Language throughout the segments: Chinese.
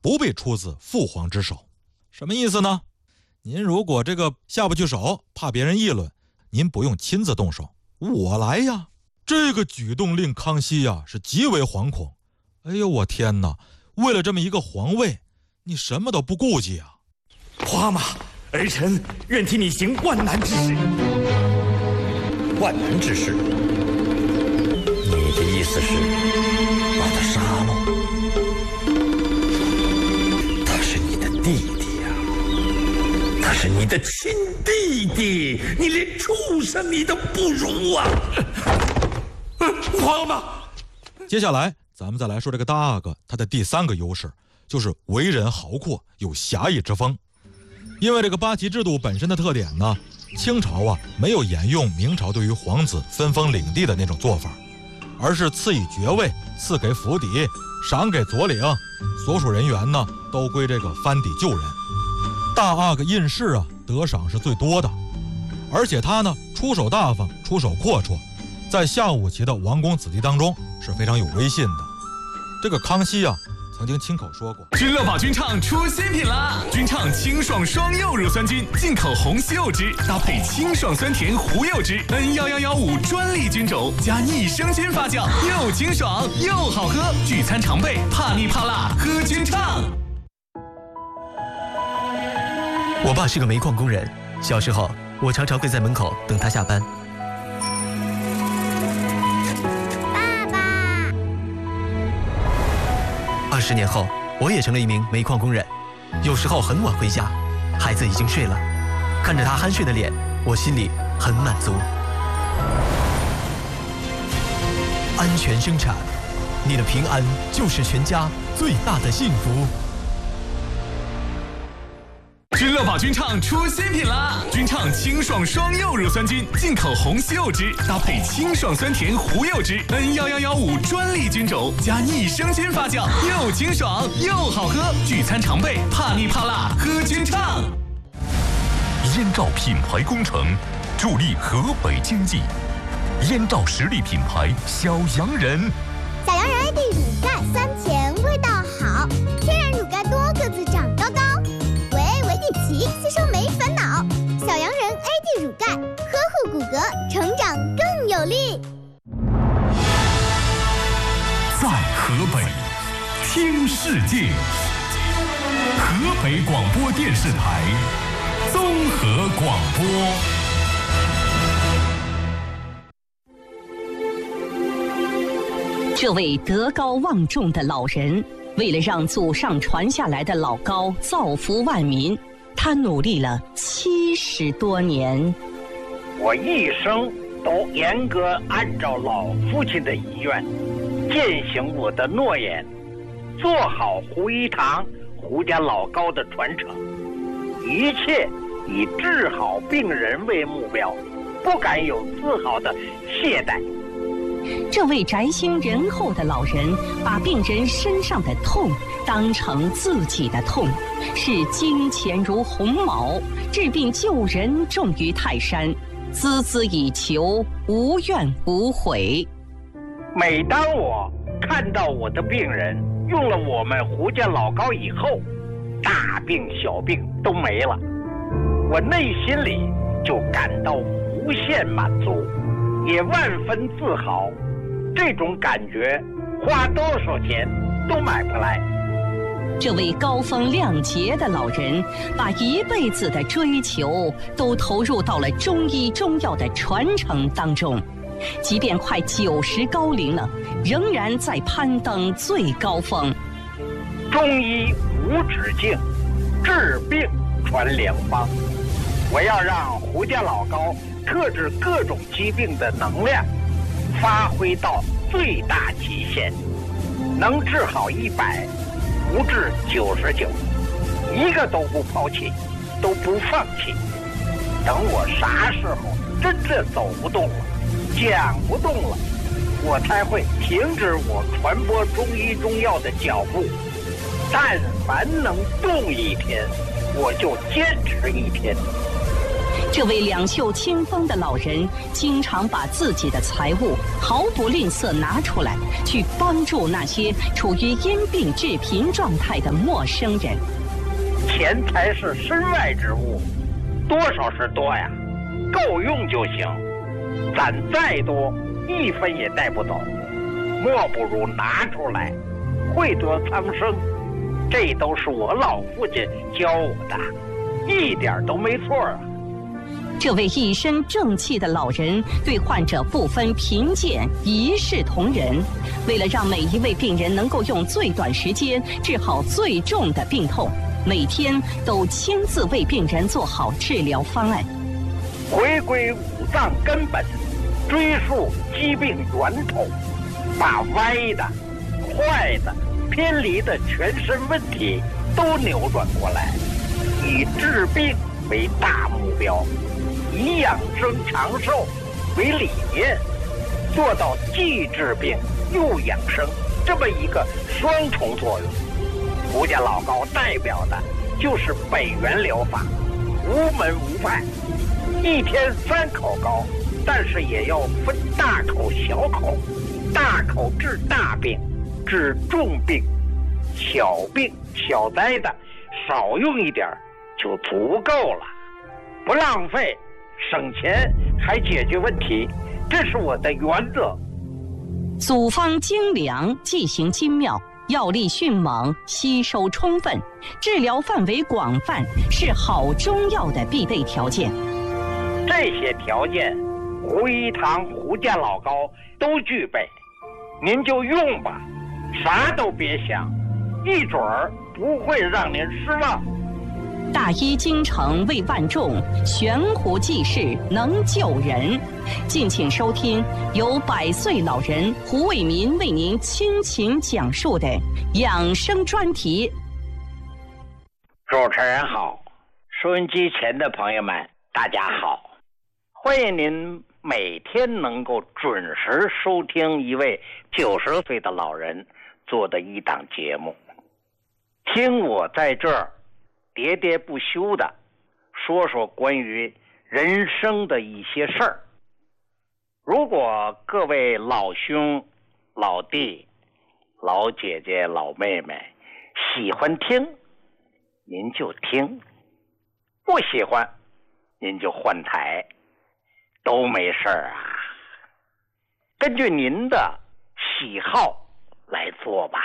不必出自父皇之手。什么意思呢？您如果这个下不去手，怕别人议论，您不用亲自动手，我来呀。这个举动令康熙呀是极为惶恐。哎呦我天哪，为了这么一个皇位，你什么都不顾忌啊！ 皇阿玛，儿臣愿替你行万难之事。 万难之事？你的意思是把他杀了？他是你的弟弟呀，他是你的亲弟弟，你连畜生你都不如啊！ 皇阿玛， 接下来咱们再来说这个大阿哥，他的第3个优势就是为人豪阔，有侠义之风。因为这个八旗制度本身的特点呢，清朝啊没有沿用明朝对于皇子分封领地的那种做法，而是赐以爵位，赐给府邸，赏给左领，所属人员呢都归这个藩邸就人。大阿哥胤禑啊得赏是最多的，而且他呢出手大方，出手阔绰，在下五旗的王公子弟当中是非常有威信的。这个康熙啊曾经亲口说过， 君乐宝君畅出新品啦！君畅清爽双柚乳酸菌，进口红西柚汁，搭配清爽酸甜胡柚汁，N11115专利菌种加益生菌发酵，又清爽又好喝，聚餐常备，怕腻怕辣喝君畅。 我爸是个煤矿工人，小时候我常常会在门口等他下班。20年后，我也成了一名煤矿工人，有时候很晚回家，孩子已经睡了，看着他酣睡的脸，我心里很满足。安全生产，你的平安就是全家最大的幸福。 君乐宝君畅出新品啦！君畅清爽双柚乳酸菌，进口红西柚汁，搭配清爽酸甜胡柚汁，N11115专利菌种加益生菌发酵，又清爽又好喝，聚餐常备，怕腻怕辣喝君畅。 燕赵品牌工程助力河北经济，燕赵实力品牌小洋人。 小洋人 AD 乳钙酸甜，味道好，天然乳钙多个子长高高。吸收没烦恼，小洋人 AD 乳钙呵护骨骼，成长更有力。 在河北听世界，河北广播电视台综合广播。 这位德高望重的老人，为了让祖上传下来的老高造福万民，他努力了70多年。 我一生都严格按照老父亲的遗愿，践行我的诺言，做好胡一堂胡家老高的传承，一切以治好病人为目标，不敢有丝毫的懈怠。 这位宅心仁厚的老人，把病人身上的痛当成自己的痛，视金钱如鸿毛，治病救人重于泰山，孜孜以求，无怨无悔。 每当我看到我的病人用了我们胡家老高以后，大病小病都没了，我内心里就感到无限满足，也万分自豪。这种感觉花多少钱都买不来。 这位高风亮节的老人，把一辈子的追求都投入到了中医中药的传承当中，即便快90高龄了，仍然在攀登最高峰。 中医无止境，治病传良方。我要让胡家老高克制各种疾病的能量发挥到最大极限，能治好100，不治99，一个都不抛弃，都不放弃。等我啥时候真正走不动了，讲不动了，我才会停止我传播中医中药的脚步。但凡能动一天，我就坚持一天。 这位两袖清风的老人，经常把自己的财物毫不吝啬拿出来，去帮助那些处于因病致贫状态的陌生人。 钱财是身外之物，多少是多呀，够用就行。攒再多，一分也带不走，莫不如拿出来，惠得苍生。这都是我老父亲教我的，一点都没错啊。 这位一身正气的老人对患者不分贫贱，一视同仁。为了让每一位病人能够用最短时间治好最重的病痛，每天都亲自为病人做好治疗方案。 回归五脏根本，追溯疾病源头，把歪的、坏的、偏离的全身问题都扭转过来，以治病为大目标，以养生长寿为理念，做到既治病又养生这么一个双重作用。胡家老高代表的就是北元疗法，无门无派，一天3口膏，但是也要分大口小口，大口治大病，治重病，小病小灾的少用一点就足够了，不浪费，省钱还解决问题，这是我的原则。 组方精良，剂型精妙，药力迅猛，吸收充分，治疗范围广泛，是好中药的必备条件。 这些条件，胡一堂、胡家老高都具备，您就用吧，啥都别想，一准儿不会让您失望。 大医精诚为万众，悬壶济世能救人。敬请收听由100岁老人胡卫民为您倾情讲述的养生专题。 主持人好，收音机前的朋友们大家好，欢迎您每天能够准时收听一位90岁的老人做的一档节目，听我在这儿喋喋不休的说说关于人生的一些事儿。如果各位老兄、老弟、老姐姐、老妹妹喜欢听，您就听，不喜欢您就换台，都没事儿啊，根据您的喜好来做吧。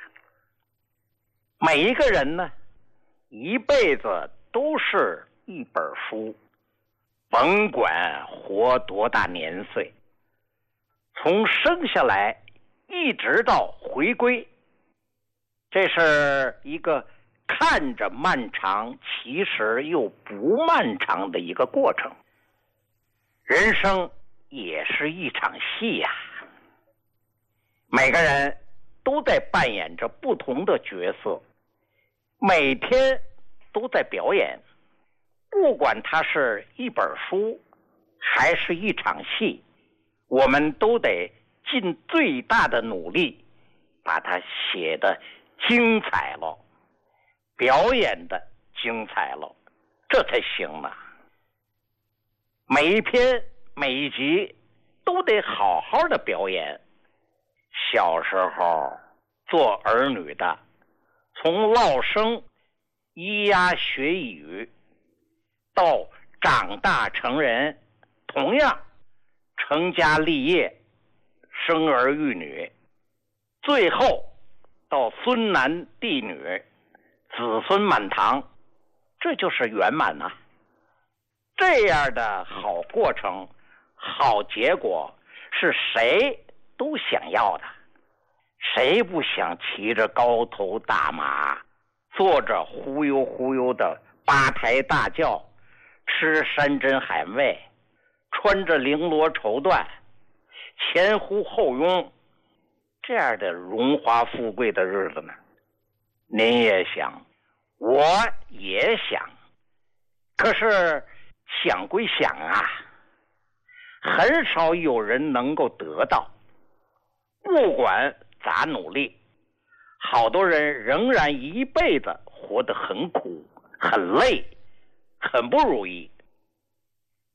每一个人呢，一辈子都是一本书，甭管活多大年岁，从生下来一直到回归，这是一个看着漫长，其实又不漫长的一个过程。人生也是一场戏呀，每个人都在扮演着不同的角色，每天都在表演，不管它是一本书还是一场戏，我们都得尽最大的努力把它写得精彩了，表演的精彩了，这才行啊。每一篇每一集都得好好的表演。小时候做儿女的，从落生咿呀学语，到长大成人，同样成家立业，生儿育女，最后到孙男弟女，子孙满堂，这就是圆满啊。这样的好过程、好结果是谁都想要的，谁不想骑着高头大马，坐着忽悠忽悠的八抬大轿，吃山珍海味，穿着绫罗绸缎，前呼后拥，这样的荣华富贵的日子呢？您也想，我也想，可是想归想啊，很少有人能够得到。不管咋努力，好多人仍然一辈子活得很苦、很累、很不如意。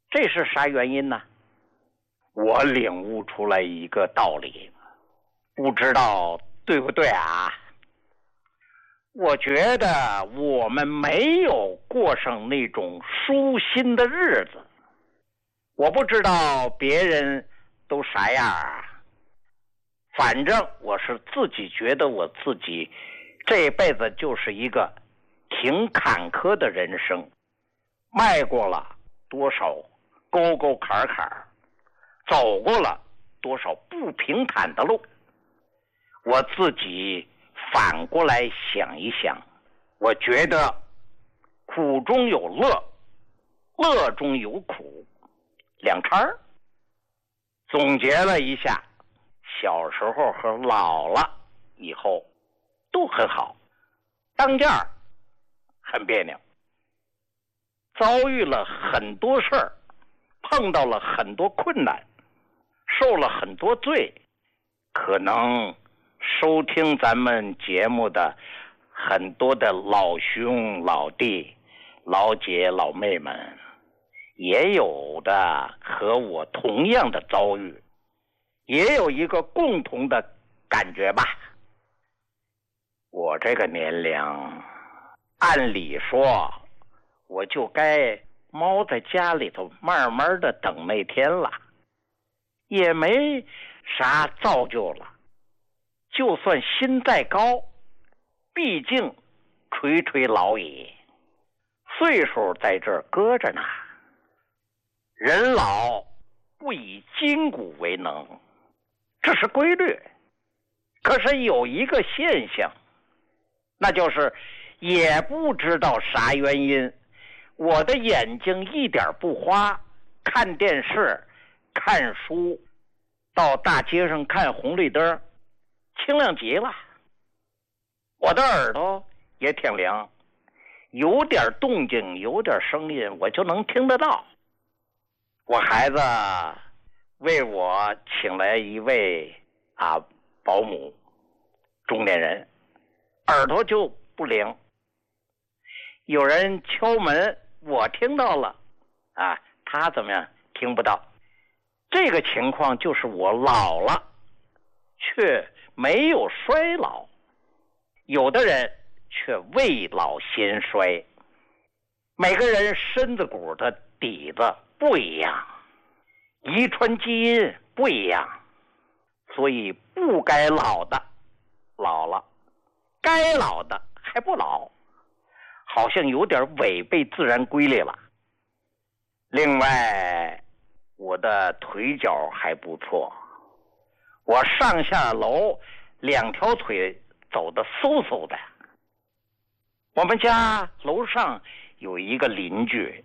这是啥原因呢？我领悟出来一个道理，不知道对不对啊？我觉得我们没有过上那种舒心的日子。我不知道别人都啥样啊，反正我是自己觉得我自己这辈子就是一个挺坎坷的人生，迈过了多少沟沟坎坎，走过了多少不平坦的路。我自己反过来想一想，我觉得苦中有乐，乐中有苦，两掺儿。总结了一下，小时候和老了以后都很好，当间儿很别扭，遭遇了很多事儿，碰到了很多困难，受了很多罪。可能收听咱们节目的很多的老兄老弟老姐老妹们，也有的和我同样的遭遇，也有一个共同的感觉吧。我这个年龄，按理说我就该猫在家里头慢慢的等那天了，也没啥造就了。就算心再高，毕竟垂垂老矣，岁数在这儿搁着呢。人老不以筋骨为能，这是规律。可是有一个现象，那就是也不知道啥原因，我的眼睛一点不花，看电视看书，到大街上看红绿灯清亮极了。我的耳朵也挺灵，有点动静有点声音我就能听得到。我孩子为我请来一位保姆，中年人，耳朵就不灵，有人敲门我听到了他怎么样听不到。这个情况就是我老了却没有衰老，有的人却未老先衰。每个人身子骨的底子不一样，遗传基因不一样，所以不该老的老了，该老的还不老，好像有点违背自然规律了。另外，我的腿脚还不错，我上下楼两条腿走得嗖嗖的。我们家楼上有一个邻居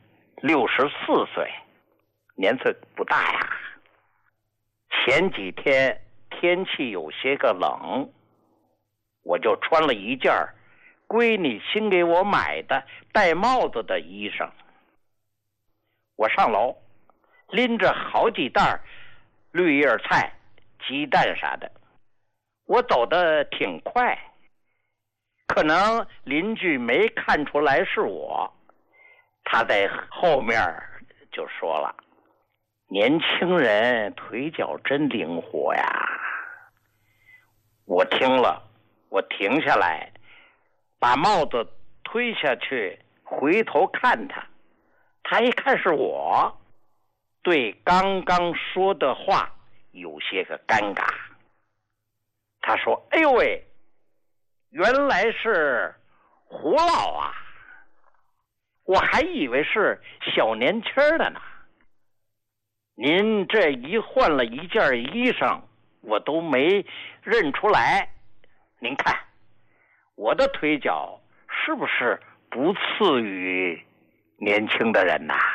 ，64岁，年岁不大呀。前几天天气有些个冷，我就穿了一件闺女新给我买的戴帽子的衣裳。我上楼拎着好几袋绿叶菜鸡蛋啥的，我走得挺快，可能邻居没看出来是我，他在后面就说了，年轻人腿脚真灵活呀。我听了，我停下来，把帽子推下去，回头看他，他一看是我，对刚刚说的话有些个尴尬。他说，哎呦喂，原来是胡老啊，我还以为是小年轻的呢。您这一换了一件衣裳，我都没认出来。您看，我的腿脚是不是不次于年轻的人呐？